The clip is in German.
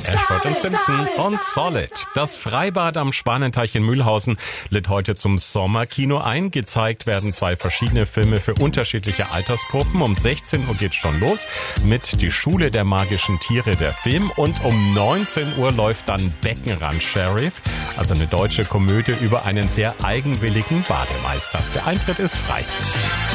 Ashford & Simpson und Solid. Das Freibad am Schwanenteich in Mühlhausen lädt heute zum Sommerkino ein. Gezeigt werden 2 verschiedene Filme für unterschiedliche Altersgruppen. Um 16 Uhr geht's schon los mit Die Schule der magischen Tiere, der Film. Und um 19 Uhr läuft dann Beckenrand Sheriff, also eine deutsche Komödie über einen sehr eigenwilligen Bademeister. Der Eintritt ist frei.